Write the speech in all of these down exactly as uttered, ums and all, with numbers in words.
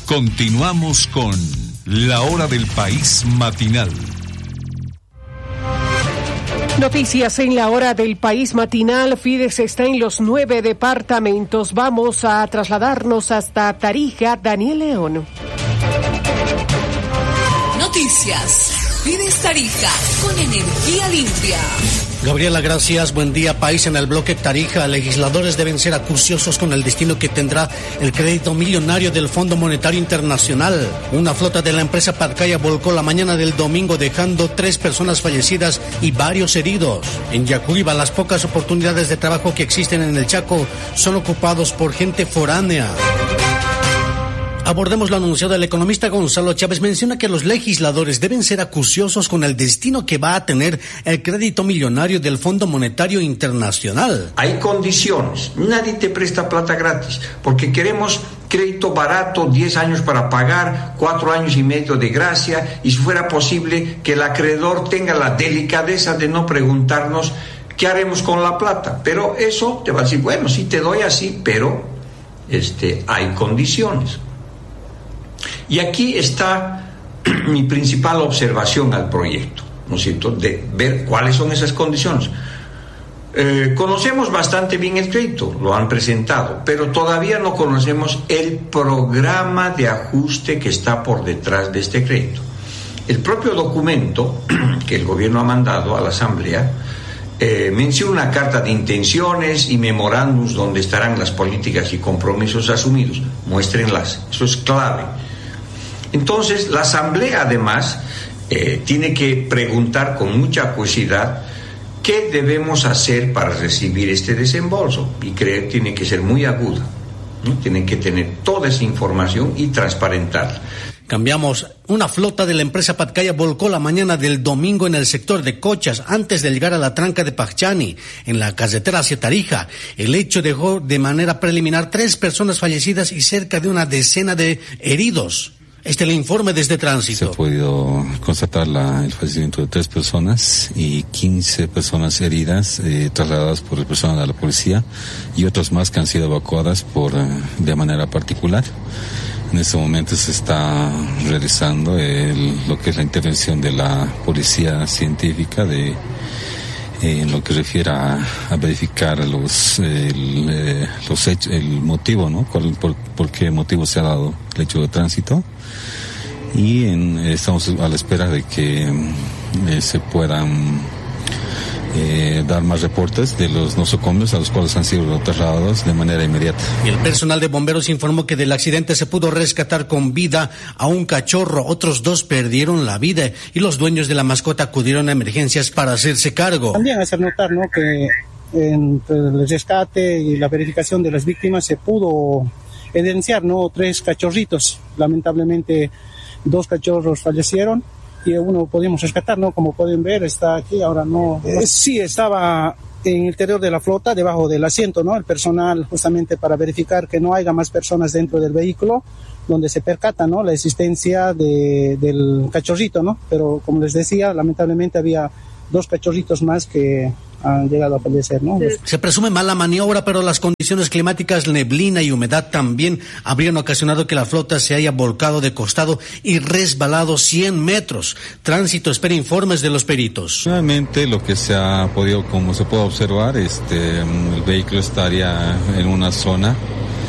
Continuamos con La Hora del País Matinal. Noticias en La Hora del País Matinal. Fides está en los nueve departamentos. Vamos a trasladarnos hasta Tarija. Daniel León. Noticias. Fides Tarija, con energía limpia. Gabriela, gracias. Buen día, país. En el bloque Tarija, legisladores deben ser acuciosos con el destino que tendrá el crédito millonario del Fondo Monetario Internacional. Una flota de la empresa Pacaya volcó la mañana del domingo, dejando tres personas fallecidas y varios heridos. En Yacuiba, las pocas oportunidades de trabajo que existen en el Chaco son ocupados por gente foránea. Abordemos lo anunciado. El economista Gonzalo Chávez menciona que los legisladores deben ser acuciosos con el destino que va a tener el crédito millonario del Fondo Monetario Internacional. Hay condiciones. Nadie te presta plata gratis, porque queremos crédito barato, diez años para pagar, cuatro años y medio de gracia, y si fuera posible que el acreedor tenga la delicadeza de no preguntarnos qué haremos con la plata. Pero eso te va a decir, bueno, sí te doy así, pero este, hay condiciones. Y aquí está mi principal observación al proyecto, ¿no es cierto?, de ver cuáles son esas condiciones. Eh, conocemos bastante bien el crédito, lo han presentado, pero todavía no conocemos el programa de ajuste que está por detrás de este crédito. El propio documento que el gobierno ha mandado a la Asamblea eh, menciona una carta de intenciones y memorándums donde estarán las políticas y compromisos asumidos. Muéstrenlas, eso es clave. Entonces, la Asamblea, además, eh, tiene que preguntar con mucha curiosidad qué debemos hacer para recibir este desembolso. Y creer tiene que ser muy aguda, ¿no? Tienen que tener toda esa información y transparentarla. Cambiamos. Una flota de la empresa Pacaya volcó la mañana del domingo en el sector de Cochas, antes de llegar a la tranca de Pachani, en la carretera hacia Tarija. El hecho dejó de manera preliminar tres personas fallecidas y cerca de una decena de heridos. Este es el informe desde Tránsito. Se ha podido constatar la, el fallecimiento de tres personas y quince personas heridas, eh, trasladadas por el personal de la policía, y otras más que han sido evacuadas por eh, de manera particular. En este momento se está realizando el, lo que es la intervención de la policía científica de, eh, en lo que refiere a, a verificar los, el, eh, los hechos, el motivo, ¿no? ¿Cuál, por, por qué motivo se ha dado el hecho de tránsito? Y en, estamos a la espera de que eh, se puedan eh, dar más reportes de los nosocomios a los cuales han sido trasladados de manera inmediata. Y el personal de bomberos informó que del accidente se pudo rescatar con vida a un cachorro. Otros dos perdieron la vida y los dueños de la mascota acudieron a emergencias para hacerse cargo. También hacer notar, ¿no?, que entre el rescate y la verificación de las víctimas se pudo evidenciar, ¿no?, tres cachorritos. Lamentablemente dos cachorros fallecieron y uno pudimos rescatar, ¿no? Como pueden ver, está aquí, ahora no. Eh, sí, estaba en el interior de la flota, debajo del asiento, ¿no? El personal, justamente para verificar que no haya más personas dentro del vehículo, donde se percata, ¿no?, la existencia de, del cachorrito, ¿no? Pero como les decía, lamentablemente había dos cachorritos más que han llegado a fallecer, ¿no? Se presume mala maniobra, pero las condiciones climáticas, neblina y humedad también habrían ocasionado que la flota se haya volcado de costado y resbalado cien metros. Tránsito espera informes de los peritos. Nuevamente, lo que se ha podido, como se puede observar, este, el vehículo estaría en una zona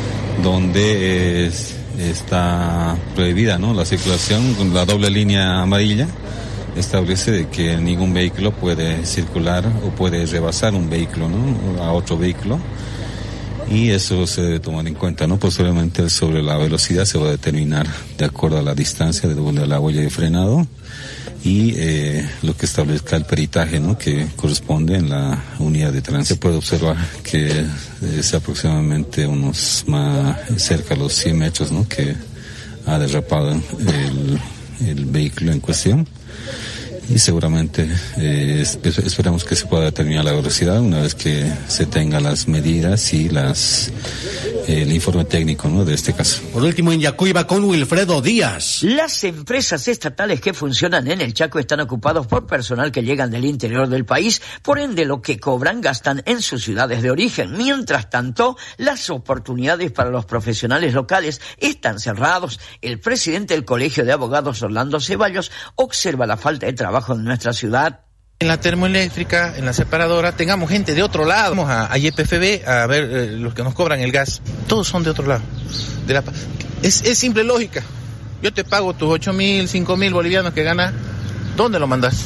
donde es, está prohibida, ¿no?, la circulación. La doble línea amarilla establece de que ningún vehículo puede circular o puede rebasar un vehículo, ¿no?, a otro vehículo, y eso se debe tomar en cuenta, ¿no? Posteriormente, sobre la velocidad se va a determinar de acuerdo a la distancia de la huella de frenado y eh, lo que establezca el peritaje, ¿no?, que corresponde en la unidad de tránsito. Se puede observar que es aproximadamente unos más cerca de los cien metros, ¿no?, que ha derrapado el, el vehículo en cuestión. Y seguramente eh, esperamos que se pueda determinar la velocidad una vez que se tengan las medidas y las el informe técnico, ¿no?, de este caso. Por último, en Yacuiba con Wilfredo Díaz. Las empresas estatales que funcionan en el Chaco están ocupados por personal que llegan del interior del país, por ende lo que cobran gastan en sus ciudades de origen. Mientras tanto, las oportunidades para los profesionales locales están cerrados. El presidente del Colegio de Abogados, Orlando Ceballos, observa la falta de trabajo en nuestra ciudad. En la termoeléctrica, en la separadora, tengamos gente de otro lado. Vamos a, a Y P F B a ver eh, los que nos cobran el gas. Todos son de otro lado. De la, es, es simple lógica. Yo te pago tus ocho mil, cinco mil bolivianos que ganas. ¿Dónde lo mandas?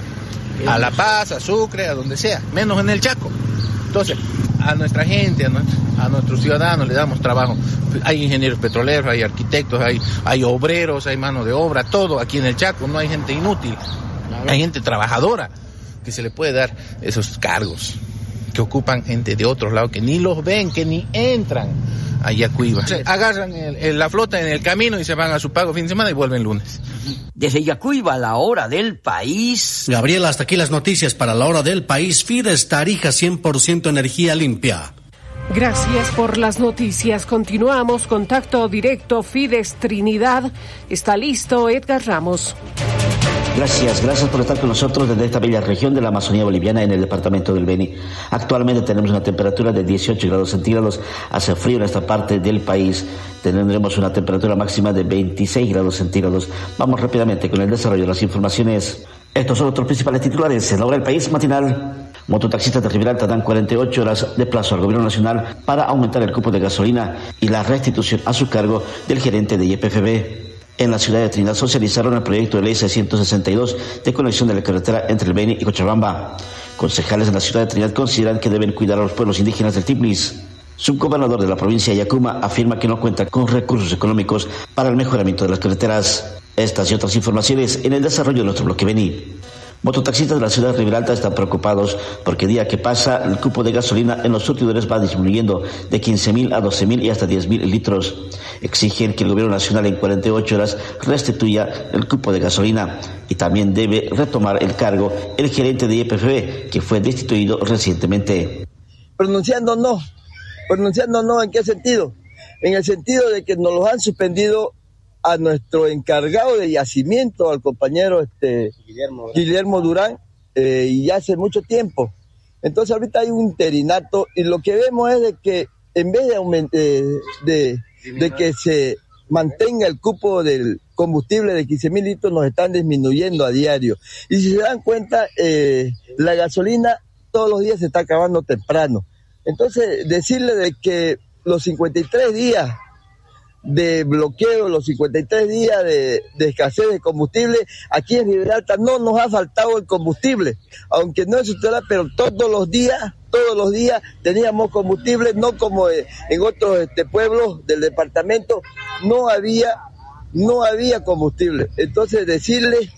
A La Paz, a Sucre, a donde sea, menos en el Chaco. Entonces, a nuestra gente, a, nuestro, a nuestros ciudadanos le damos trabajo. Hay ingenieros petroleros, hay arquitectos, hay, hay obreros, hay mano de obra, todo aquí en el Chaco. No hay gente inútil. Hay gente trabajadora que se le puede dar esos cargos, que ocupan gente de otros lados, que ni los ven, que ni entran a Yacuiba. Se agarran el, el, la flota en el camino y se van a su pago fin de semana y vuelven lunes. Desde Yacuiba, La Hora del País. Gabriela, hasta aquí las noticias para La Hora del País. Fides Tarija, cien por ciento energía limpia. Gracias por las noticias. Continuamos. Contacto directo Fides Trinidad. Está listo Edgar Ramos. Gracias, gracias por estar con nosotros desde esta bella región de la Amazonía boliviana en el departamento del Beni. Actualmente tenemos una temperatura de dieciocho grados centígrados, hace frío en esta parte del país. Tendremos una temperatura máxima de veintiséis grados centígrados. Vamos rápidamente con el desarrollo de las informaciones. Estos son otros principales titulares en La Hora del País matinal. Mototaxistas de Riberalta dan cuarenta y ocho horas de plazo al gobierno nacional para aumentar el cupo de gasolina y la restitución a su cargo del gerente de Y P F B. En la ciudad de Trinidad socializaron el proyecto de ley seiscientos sesenta y dos de conexión de la carretera entre el Beni y Cochabamba. Concejales en la ciudad de Trinidad consideran que deben cuidar a los pueblos indígenas del Tipnis. Subgobernador de la provincia de Yacuma afirma que no cuenta con recursos económicos para el mejoramiento de las carreteras. Estas y otras informaciones en el desarrollo de nuestro bloque Beni. Mototaxistas de la ciudad de Riberalta están preocupados porque día que pasa el cupo de gasolina en los surtidores va disminuyendo de quince mil a doce mil y hasta diez mil litros. Exigen que el gobierno nacional en cuarenta y ocho horas restituya el cupo de gasolina y también debe retomar el cargo el gerente de Y P F B que fue destituido recientemente. Pronunciando no, pronunciando no, ¿en qué sentido? En el sentido de que nos los han suspendido a nuestro encargado de yacimiento, al compañero este Guillermo, Guillermo Durán, eh, y ya hace mucho tiempo. Entonces ahorita hay un interinato y lo que vemos es de que en vez de, aument- eh, de, de que se mantenga el cupo del combustible de quince mil litros, nos están disminuyendo a diario. Y si se dan cuenta, eh, la gasolina todos los días se está acabando temprano. Entonces decirle de que los cincuenta y tres días de bloqueo, los cincuenta y tres días de, de escasez de combustible, aquí en Riberalta no nos ha faltado el combustible, aunque no es usted, pero todos los días, todos los días teníamos combustible, no como en otros este, pueblos del departamento, no había, no había combustible. Entonces decirle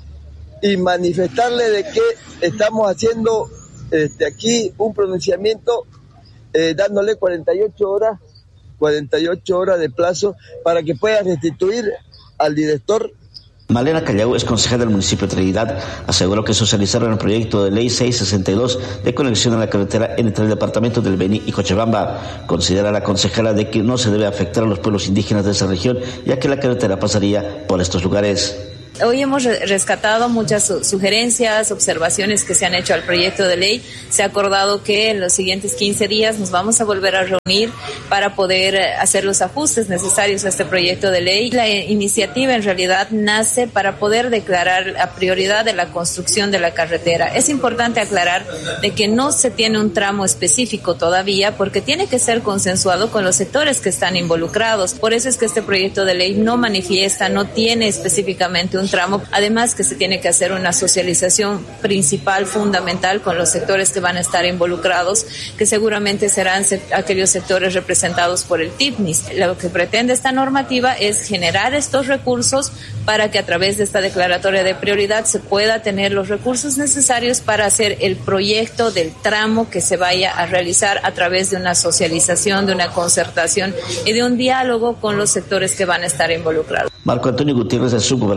y manifestarle de que estamos haciendo este, aquí un pronunciamiento, eh, dándole cuarenta y ocho horas cuarenta y ocho horas de plazo para que pueda restituir al director. Malena Callao, es concejal del municipio de Trinidad, aseguró que socializaron el proyecto de ley seiscientos sesenta y dos de conexión a la carretera entre el departamento del Beni y Cochabamba. Considera la concejala de que no se debe afectar a los pueblos indígenas de esa región, ya que la carretera pasaría por estos lugares. Hoy hemos rescatado muchas sugerencias, observaciones que se han hecho al proyecto de ley. Se ha acordado que en los siguientes quince días nos vamos a volver a reunir para poder hacer los ajustes necesarios a este proyecto de ley. La iniciativa en realidad nace para poder declarar la prioridad de la construcción de la carretera. Es importante aclarar de que no se tiene un tramo específico todavía porque tiene que ser consensuado con los sectores que están involucrados. Por eso es que este proyecto de ley no manifiesta, no tiene específicamente un tramo, además que se tiene que hacer una socialización principal, fundamental, con los sectores que van a estar involucrados, que seguramente serán se- aquellos sectores representados por el Tipnis. Lo que pretende esta normativa es generar estos recursos para que a través de esta declaratoria de prioridad se pueda tener los recursos necesarios para hacer el proyecto del tramo que se vaya a realizar a través de una socialización, de una concertación y de un diálogo con los sectores que van a estar involucrados. Marco Antonio Gutiérrez, el subgobernador de la provincia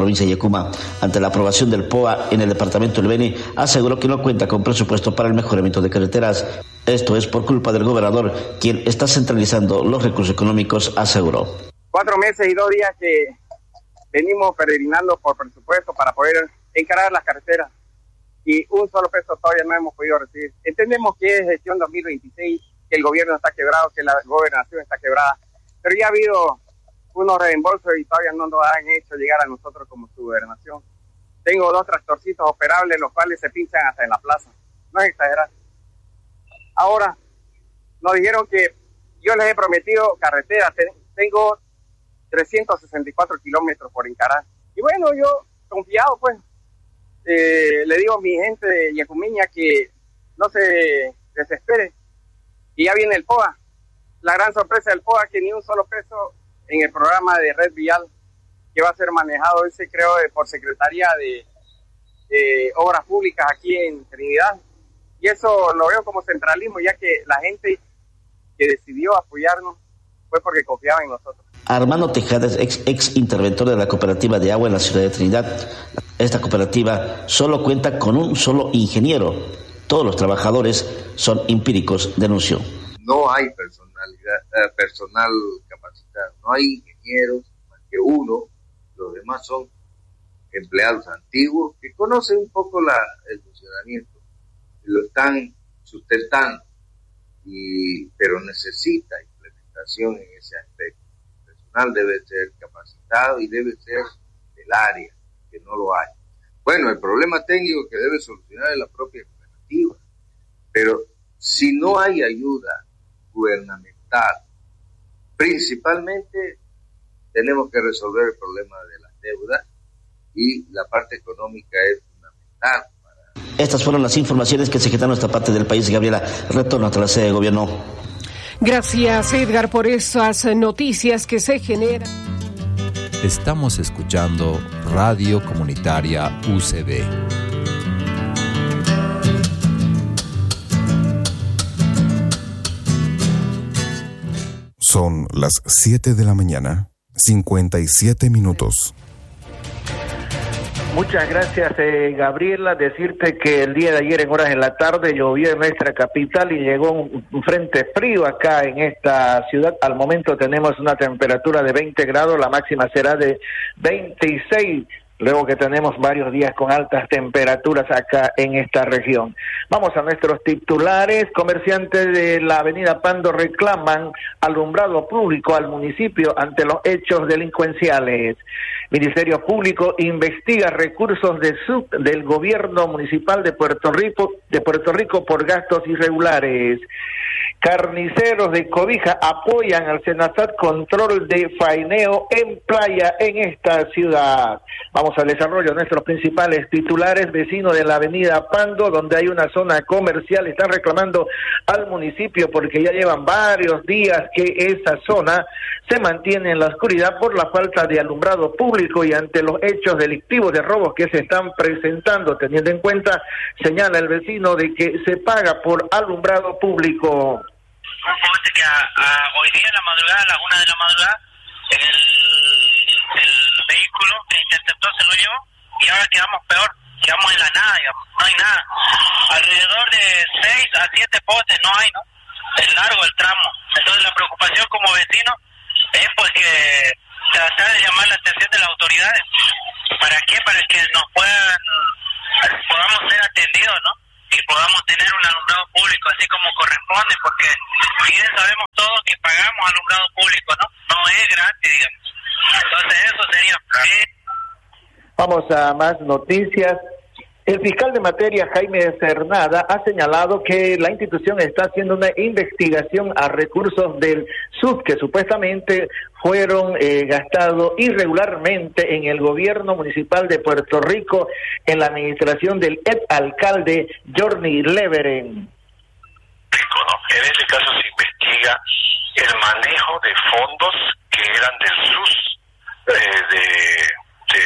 provincia de Yecuma. Ante la aprobación del P O A en el departamento del Beni, aseguró que no cuenta con presupuesto para el mejoramiento de carreteras. Esto es por culpa del gobernador, quien está centralizando los recursos económicos, aseguró. Cuatro meses y dos días que venimos peregrinando por presupuesto para poder encarar las carreteras y un solo peso todavía no hemos podido recibir. Entendemos que es gestión dos mil veintiséis, que el gobierno está quebrado, que la gobernación está quebrada, pero ya ha habido unos reembolsos y todavía no nos han hecho llegar a nosotros como su gobernación. Tengo dos tractorcitos operables, los cuales se pinchan hasta en la plaza. No es exagerar. Ahora, nos dijeron que yo les he prometido carretera. Tengo trescientos sesenta y cuatro kilómetros por encarar. Y bueno, yo, confiado, pues, eh, le digo a mi gente de Yacumiña que no se desespere. Y ya viene el P O A. La gran sorpresa del P O A, que ni un solo peso en el programa de Red Vial, que va a ser manejado, ese creo, por Secretaría de, de Obras Públicas aquí en Trinidad. Y eso lo veo como centralismo, ya que la gente que decidió apoyarnos fue porque confiaba en nosotros. Armando Tejada es ex, ex interventor de la cooperativa de agua en la ciudad de Trinidad. Esta cooperativa solo cuenta con un solo ingeniero. Todos los trabajadores son empíricos, denunció. No hay personalidad, eh, personal capacitado, no hay ingenieros más que uno, los demás son empleados antiguos que conocen un poco la, el funcionamiento, lo están sustentando, y, pero necesita implementación en ese aspecto. El personal debe ser capacitado y debe ser del área, que no lo hay. Bueno, el problema técnico que debe solucionar es la propia cooperativa, pero si no hay ayuda gubernamental, principalmente tenemos que resolver el problema de las deudas y la parte económica es fundamental. Estas fueron las informaciones que se generaron en esta parte del país. Gabriela, retorno a la sede de gobierno. Gracias, Edgar, por esas noticias que se generan. Estamos escuchando Radio Comunitaria U C B. Son las siete de la mañana, cincuenta y siete minutos. Muchas gracias, eh, Gabriela. Decirte que el día de ayer en horas de la tarde llovió en nuestra capital y llegó un, un frente frío acá en esta ciudad. Al momento tenemos una temperatura de veinte grados, la máxima será de veintiséis. Luego que tenemos varios días con altas temperaturas acá en esta región. Vamos a nuestros titulares. Comerciantes de la avenida Pando reclaman alumbrado público al municipio ante los hechos delincuenciales. Ministerio Público investiga recursos de sub del gobierno municipal de Puerto Rico, de Puerto Rico por gastos irregulares. Carniceros de Cobija apoyan al Senasat control de faeneo en playa en esta ciudad. Vamos al desarrollo de nuestros principales titulares. Vecinos de la avenida Pando, donde hay una zona comercial, están reclamando al municipio porque ya llevan varios días que esa zona se mantiene en la oscuridad por la falta de alumbrado público y ante los hechos delictivos de robos que se están presentando, teniendo en cuenta, señala el vecino, de que se paga por alumbrado público. Fíjate que a, a hoy día en la madrugada, a la una de la madrugada, el, el vehículo que interceptó se lo llevó y ahora quedamos peor, quedamos en la nada, digamos, no hay nada. Alrededor de seis a siete postes no hay, ¿no? Es largo el tramo. Entonces la preocupación como vecino es pues que tratar de llamar la atención de las autoridades. ¿Para qué? Para que nos puedan, podamos ser atendidos, ¿no? Y podamos tener un alumbrado público así como corresponde, porque bien sabemos todos que pagamos alumbrado público, ¿no? No es gratis, digamos. Entonces eso sería... Vamos a más noticias. El fiscal de materia, Jaime Cernada, ha señalado que la institución está haciendo una investigación a recursos del S U S que supuestamente fueron eh, gastados irregularmente en el gobierno municipal de Puerto Rico en la administración del ex alcalde Johnny Leveren. En este caso se investiga el manejo de fondos que eran del S U S, eh, de, de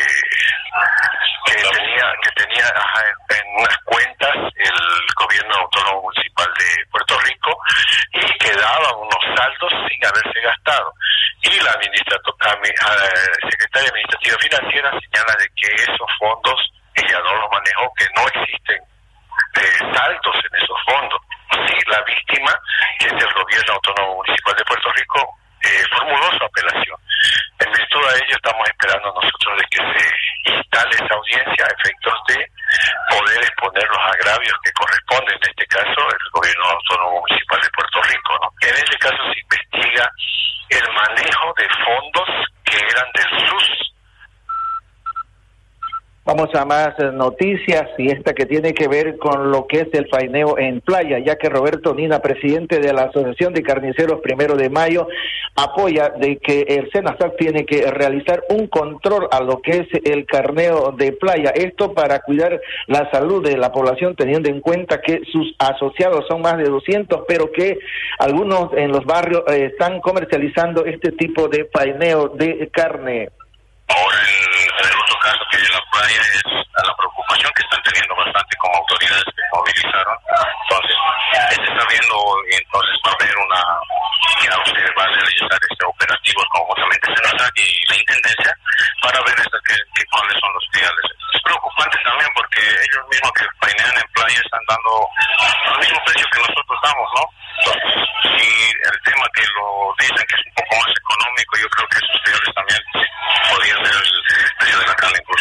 que tenía que tenía ajá, en unas cuentas el gobierno autónomo municipal de Puerto Rico y quedaban unos saldos sin haberse gastado. y la administrato- uh, secretaria administrativa financiera señala de que esos fondos ella no los manejó, que no existen eh, saldos en esos fondos. Sí, la víctima, que es el gobierno autónomo municipal de Puerto Rico, eh, formuló su apelación. En virtud de ello estamos esperando nosotros de que se instale esa audiencia a efectos de poder exponer los agravios que corresponden, en este caso, el gobierno autónomo municipal de Puerto Rico, ¿no? En este caso se investiga el manejo de fondos que eran del S U S. Vamos a más noticias, y esta que tiene que ver con lo que es el faeneo en playa, ya que Roberto Nina, presidente de la Asociación de Carniceros Primero de Mayo, apoya de que el SENASAC tiene que realizar un control a lo que es el carneo de playa, esto para cuidar la salud de la población, teniendo en cuenta que sus asociados son más de doscientos, pero que algunos en los barrios eh, están comercializando este tipo de faeneo de carne. Ahora el, el otro caso que hay en la playa es la preocupación que están teniendo bastante como autoridades que movilizaron. Entonces, se está viendo, y entonces va a haber una, ya usted va a realizar este operativos conjuntamente SENASAC y la Intendencia para ver este, que, que, cuáles son los viales. Es preocupante también porque ellos mismos que painean en playa están dando el mismo precio que nosotros damos, ¿no? Entonces, si el tema que lo dicen que es un poco más económico, yo creo que esos viales también podrían ser el precio de la carne incluso.